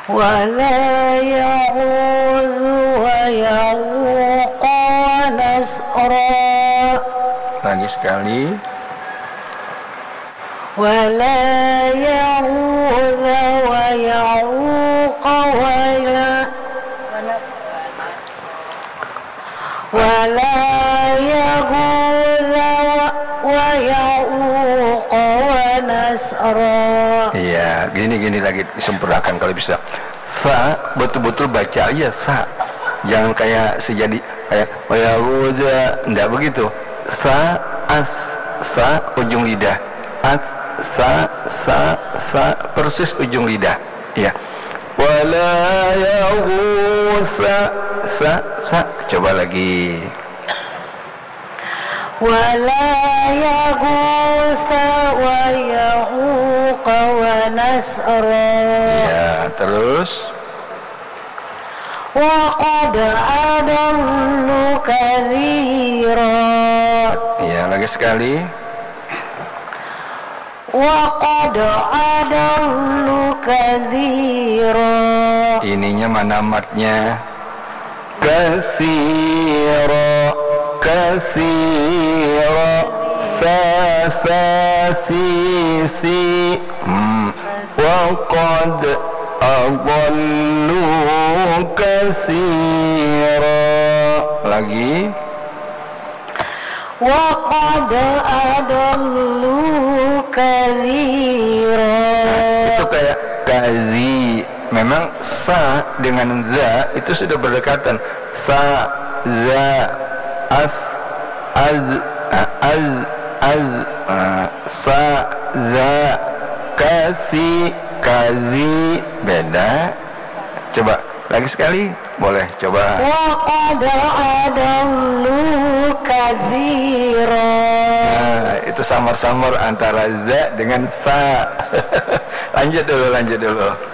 ولا يعوذ ويعوق ونسرا. Lagi sekali. ولا يعوذ ويعوق ولا يغوث ويعوق ونسرا. Iya, gini lagi disempurnakan kalau bisa. Sa betul-betul baca aja sa. Jangan kayak sejadi kayak wayauza, enggak begitu. Sa as sa ujung lidah. As sa persis ujung lidah. Ya. Wala yaghusa sa coba lagi. Wala yaghusa wa ya'uq wa nasra. Ya, terus wa qad adallu katsira. Ya, lagi sekali. Wa qad adallu katsira. Ininya mana matnya? Katsira si wa qad adallu katsira. Lagi. Wa qad adallu katsira. Itu kayak kazi. Memang sa dengan za itu sudah berdekatan. Sa, za, as, az, sa, za, kazi, beda. Coba lagi sekali, boleh coba. Wa qad adallu katsira. Nah, itu samar-samar antara za dengan sa. Lanjut dulu.